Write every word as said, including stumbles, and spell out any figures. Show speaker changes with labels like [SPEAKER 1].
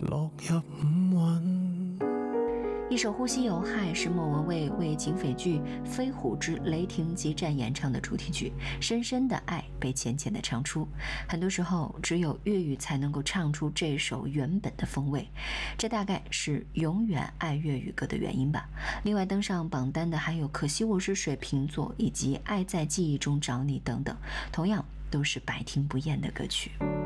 [SPEAKER 1] 落入五蘊。
[SPEAKER 2] 一首《呼吸有害》是莫文蔚为警匪剧《飞虎之雷霆激战》演唱的主题曲，深深的爱被浅浅的唱出。很多时候，只有粤语才能够唱出这首原本的风味，这大概是永远爱粤语歌的原因吧。另外登上榜单的还有《可惜我是水瓶座》以及《爱在记忆中找你》等等，同样都是百听不厌的歌曲。